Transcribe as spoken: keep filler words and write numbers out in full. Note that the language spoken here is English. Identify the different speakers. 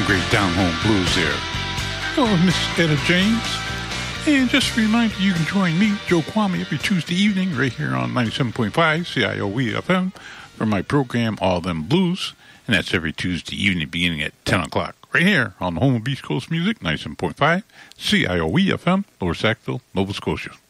Speaker 1: great down-home blues there. Oh, Miss Etta James. And just a reminder, you can join me, Joe Kwame, every Tuesday evening right here on ninety-seven point five C I O E F M for my program, All Them Blues. And that's every Tuesday evening beginning at ten o'clock right here on the home of East Coast Music, ninety-seven point five C I O E F M, Lower Sackville, Nova Scotia.